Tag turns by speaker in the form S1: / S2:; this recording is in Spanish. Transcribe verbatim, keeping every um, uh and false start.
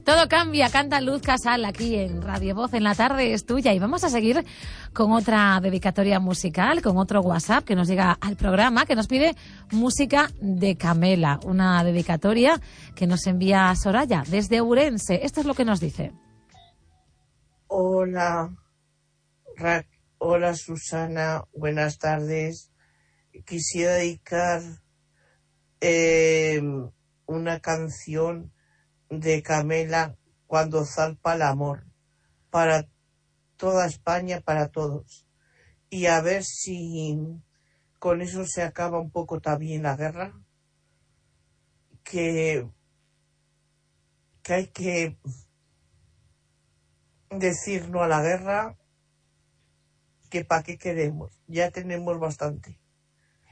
S1: Todo cambia, canta Luz Casal aquí en Radio Voz, en la tarde es tuya. Y vamos a seguir con otra dedicatoria musical, con otro WhatsApp que nos llega al programa, que nos pide música de Camela. Una dedicatoria que nos envía Soraya desde Ourense. Esto es lo que nos dice.
S2: Hola, Ra- hola Susana, buenas tardes. Quisiera dedicar eh, una canción de Camela, Cuando zarpa el amor, para toda España, para todos. Y a ver si con eso se acaba un poco también la guerra, que, que hay que decir no a la guerra, que para qué queremos, ya tenemos bastante.